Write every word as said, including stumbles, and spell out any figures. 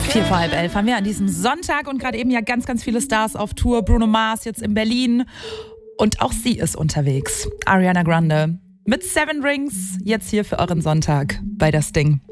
Vier vor halb elf haben wir an diesem Sonntag und gerade eben ja ganz, ganz viele Stars auf Tour. Bruno Mars jetzt in Berlin und auch sie ist unterwegs. Ariana Grande mit Seven Rings jetzt hier für euren Sonntag bei Das Ding.